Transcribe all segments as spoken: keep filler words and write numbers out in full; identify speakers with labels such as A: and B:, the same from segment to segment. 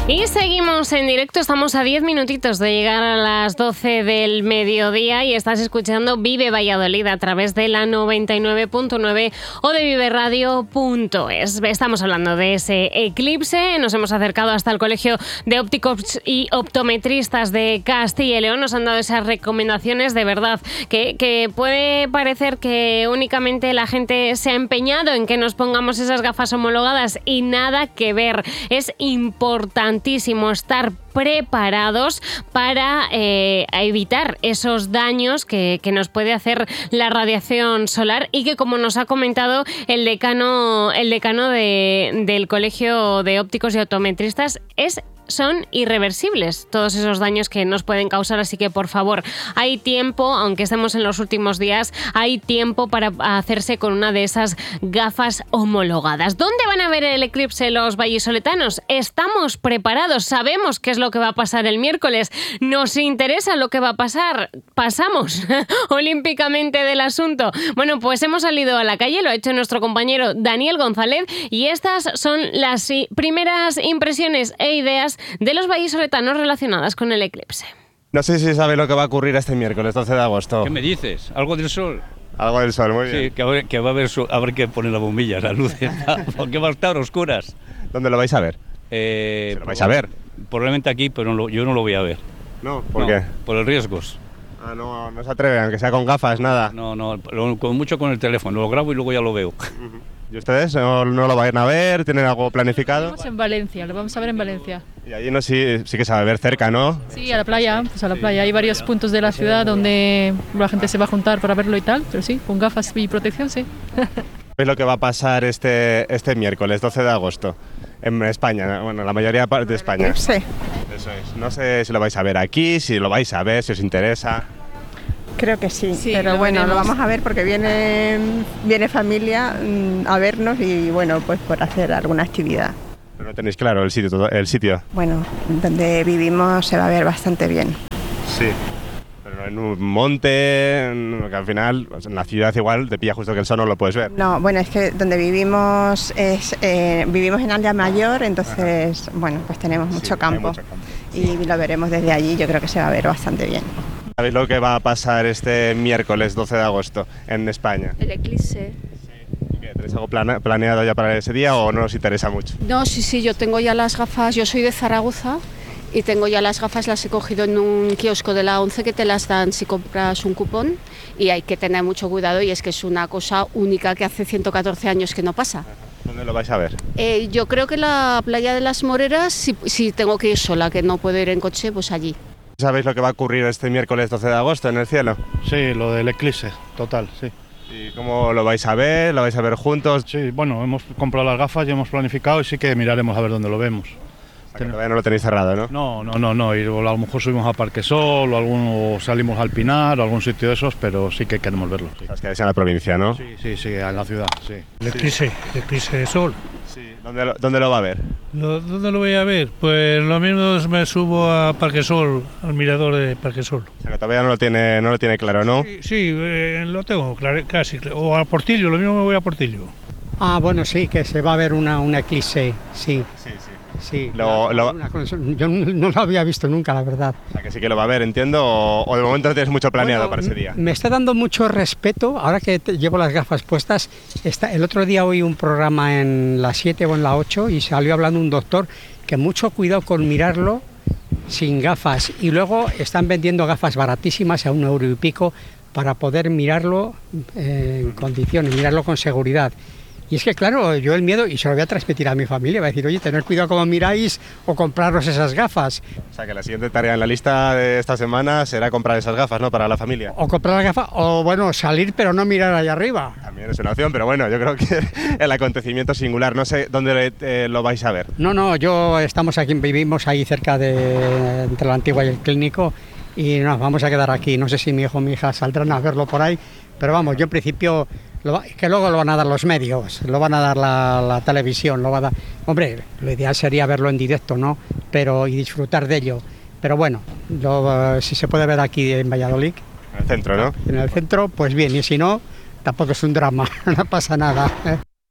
A: Y seguimos en directo, estamos a diez minutitos de llegar a las doce del mediodía y estás escuchando Vive Valladolid a través de la noventa y nueve punto nueve o de vive radio punto es. Estamos hablando de ese eclipse, nos hemos acercado hasta el Colegio de Ópticos y Optometristas de Castilla y León, nos han dado esas recomendaciones de verdad, que, que puede parecer que únicamente la gente se ha empeñado en que nos pongamos esas gafas homologadas y nada que ver, es importante estar preparados para eh, evitar esos daños que, que nos puede hacer la radiación solar y que, como nos ha comentado el decano, el decano de, del Colegio de Ópticos y Optometristas, es son irreversibles todos esos daños que nos pueden causar, así que por favor, hay tiempo, aunque estemos en los últimos días, hay tiempo para hacerse con una de esas gafas homologadas. ¿Dónde van a ver el eclipse los vallisoletanos? ¿Estamos preparados? ¿Sabemos qué es lo que va a pasar el miércoles? ¿Nos interesa lo que va a pasar? ¿Pasamos olímpicamente del asunto? Bueno, pues hemos salido a la calle, lo ha hecho nuestro compañero Daniel González, y estas son las primeras impresiones e ideas de los vallisoletanos relacionadas con el eclipse.
B: No sé si sabe lo que va a ocurrir este miércoles doce de agosto.
C: ¿Qué me dices? ¿Algo del sol?
B: Algo del sol, muy bien.
C: Sí, que, a ver, que va a haber, a ver qué poner la bombilla, las luces, porque va a estar oscuras.
B: ¿Dónde lo vais a ver?
C: Eh,
B: ¿Se lo vais a ver?
C: Probablemente aquí, pero no lo, yo no lo voy a ver.
B: No, ¿por
C: no,
B: qué?
C: Por los riesgos.
B: Ah, no, no se atreve, aunque sea con gafas, nada.
C: No, no, lo, con mucho con el teléfono, lo grabo y luego ya lo veo.
B: Uh-huh. ¿Y ustedes no, no lo vayan a ver? ¿Tienen algo planificado?
D: Estamos en Valencia, lo vamos a ver en Valencia.
B: Y allí no, sí, sí que se va a ver cerca, ¿no?
D: Sí, a la playa, pues a la playa. Hay varios puntos de la ciudad donde la gente se va a juntar para verlo y tal, pero sí, con gafas y protección, sí.
B: ¿Qué es lo que va a pasar este, este miércoles, doce de agosto, en España? Bueno, la mayoría de España.
E: Sí.
B: Eso es. No sé si lo vais a ver aquí, si lo vais a ver, si os interesa.
E: Creo que sí,
D: sí
E: pero
D: lo
E: bueno,
D: veremos.
E: Lo vamos a ver porque viene, viene familia mmm, a vernos y bueno, pues por hacer alguna actividad.
B: Pero no tenéis claro el sitio, todo, el sitio.
E: Bueno, donde vivimos se va a ver bastante bien.
B: Sí. Pero en un monte, en, que al final, pues en la ciudad igual te pilla justo que el sol no lo puedes ver.
E: No, bueno, es que donde vivimos es eh, vivimos en Aldea Mayor, entonces, Ajá. bueno, pues tenemos mucho,
B: sí,
E: campo,
B: mucho campo
E: y lo veremos desde allí, yo creo que se va a ver bastante bien.
B: ¿Sabéis lo que va a pasar este miércoles doce de agosto en España?
F: El eclipse.
B: ¿Tenéis algo plane- planeado ya para ese día o no os interesa mucho?
F: No, sí, sí, yo tengo ya las gafas, yo soy de Zaragoza y tengo ya las gafas, las he cogido en un kiosco de la ONCE que te las dan si compras un cupón y hay que tener mucho cuidado y es que es una cosa única que hace ciento catorce años que no pasa.
B: ¿Dónde lo vais a ver?
F: Eh, yo creo que la playa de las Moreras, si, si tengo que ir sola, que no puedo ir en coche, pues allí.
B: ¿Sabéis lo que va a ocurrir este miércoles doce de agosto en el cielo?
G: Sí, lo del eclipse, total, sí.
B: ¿Y cómo lo vais a ver? ¿Lo vais a ver juntos?
G: Sí, bueno, hemos comprado las gafas y hemos planificado y sí que miraremos a ver dónde lo vemos.
B: O sea, que todavía no lo tenéis cerrado, ¿no?
G: No, no, no, no, y a lo mejor subimos a Parque Sol o, algún, o salimos al Pinar o algún sitio de esos, pero sí que queremos verlo. Sí.
B: Os quedáis en la provincia, ¿no?
G: Sí, sí, sí, en la ciudad, sí.
H: El eclipse, el eclipse de sol.
B: Sí. ¿Dónde lo, dónde lo va a ver?
H: Lo, ¿Dónde lo voy a ver? Pues lo mismo me subo a Parque Sol, al mirador de Parque Sol.
B: O sea, que todavía no lo tiene, no lo tiene claro, ¿no?
H: Sí, sí eh, lo tengo claro, casi. O a Portillo, lo mismo me voy a Portillo.
I: Ah, bueno, sí, que se va a ver una, una eclipse, sí.
B: Sí, sí.
I: Sí,
B: lo,
I: una,
B: lo...
I: Una, yo no lo había visto nunca, la verdad.
B: O sea, que sí que lo va a ver, entiendo, o, o de momento no tienes mucho planeado bueno, para ese día.
I: Me está dando mucho respeto, ahora que te, llevo las gafas puestas. Está, el otro día oí un programa en la siete o en la ocho y salió hablando un doctor que mucho cuidado con mirarlo sin gafas. Y luego están vendiendo gafas baratísimas a un euro y pico para poder mirarlo eh, en condiciones, mirarlo con seguridad. Y es que, claro, yo el miedo, y se lo voy a transmitir a mi familia, va a decir, oye, tened cuidado cómo miráis o compraros esas gafas.
B: O sea, que la siguiente tarea en la lista de esta semana será comprar esas gafas, ¿no?, para la familia.
I: O comprar las gafas, o bueno, salir pero no mirar allá arriba.
B: También es una opción, pero bueno, yo creo que el acontecimiento es singular. No sé dónde eh, lo vais a ver.
I: No, no, yo estamos aquí, vivimos ahí cerca de, entre la Antigua y el Clínico, y nos vamos a quedar aquí. No sé si mi hijo o mi hija saldrán a verlo por ahí, pero vamos, yo en principio... Lo, que luego lo van a dar los medios, lo van a dar la, la televisión, lo va a dar... Hombre, lo ideal sería verlo en directo, ¿no? Pero y disfrutar de ello. Pero bueno, lo, si se puede ver aquí en Valladolid.
B: En el centro, ¿no?
I: En el centro, pues bien, y si no, tampoco es un drama, no pasa nada, ¿eh?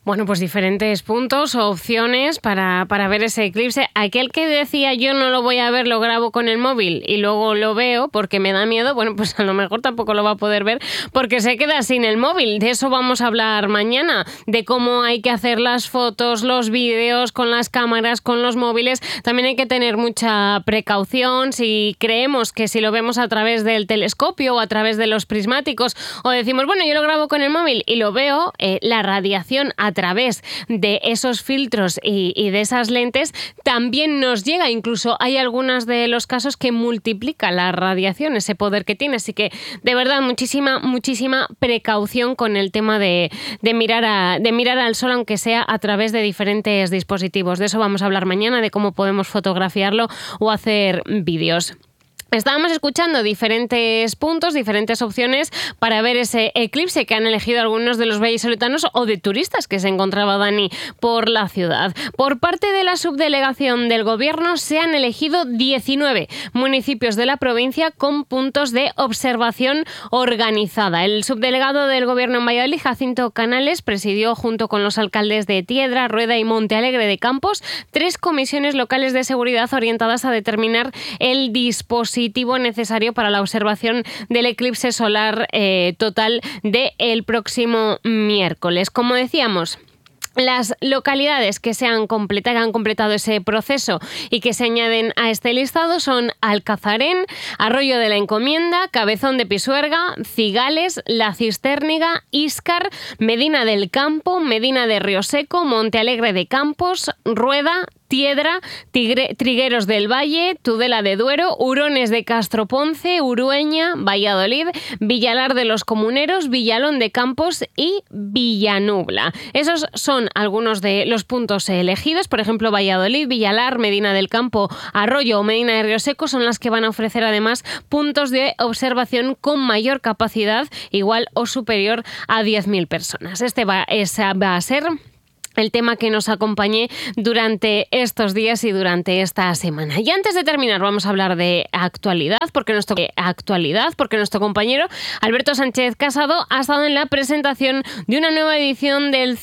A: Bueno, pues diferentes puntos o opciones para, para ver ese eclipse. Aquel que decía yo no lo voy a ver, lo grabo con el móvil y luego lo veo porque me da miedo, bueno, pues a lo mejor tampoco lo va a poder ver porque se queda sin el móvil. De eso vamos a hablar mañana, de cómo hay que hacer las fotos, los vídeos con las cámaras, con los móviles. También hay que tener mucha precaución si creemos que si lo vemos a través del telescopio o a través de los prismáticos o decimos, bueno, yo lo grabo con el móvil y lo veo, eh, la radiación a través de esos filtros y, y de esas lentes también nos llega. Incluso hay algunos de los casos que multiplica la radiación, ese poder que tiene. Así que, de verdad, muchísima, muchísima precaución con el tema de, de, mirar a, de mirar al sol, aunque sea a través de diferentes dispositivos. De eso vamos a hablar mañana, de cómo podemos fotografiarlo o hacer vídeos. Estábamos escuchando diferentes puntos, diferentes opciones para ver ese eclipse que han elegido algunos de los vallisoletanos o de turistas que se encontraba, Dani, por la ciudad. Por parte de la subdelegación del Gobierno se han elegido diecinueve municipios de la provincia con puntos de observación organizada. El subdelegado del Gobierno en Valladolid, Jacinto Canales, presidió junto con los alcaldes de Tiedra, Rueda y Montealegre de Campos tres comisiones locales de seguridad orientadas a determinar el dispositivo necesario para la observación del eclipse solar eh, total del próximo miércoles. Como decíamos, las localidades que se han completado, han completado ese proceso y que se añaden a este listado son Alcazarén, Arroyo de la Encomienda, Cabezón de Pisuerga, Cigales, La Cistérniga, Íscar, Medina del Campo, Medina de Río Seco, Montealegre de Campos, Rueda, Tiedra, Tigre, Trigueros del Valle, Tudela de Duero, Hurones de Castroponce, Urueña, Valladolid, Villalar de los Comuneros, Villalón de Campos y Villanubla. Esos son algunos de los puntos elegidos. Por ejemplo, Valladolid, Villalar, Medina del Campo, Arroyo o Medina de Río Seco son las que van a ofrecer además puntos de observación con mayor capacidad, igual o superior a diez mil personas. Este va, esa va a ser el tema que nos acompañe durante estos días y durante esta semana. Y antes de terminar, vamos a hablar de actualidad, porque nuestro, actualidad, porque nuestro compañero Alberto Sánchez Casado ha estado en la presentación de una nueva edición del